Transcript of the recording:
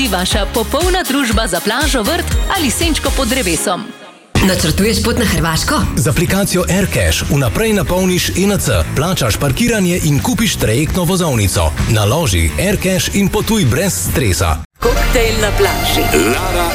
Vaša popolna družba za plažo, vrt ali senčko pod drevesom. Načrtuješ pot na Hrvaško? Z aplikacijo AirCash vnaprej napolniš ENC, plačaš parkiranje in kupiš trajektno vozovnico. Naloži AirCash in potuj brez stresa. Koktejl na plaži. Lara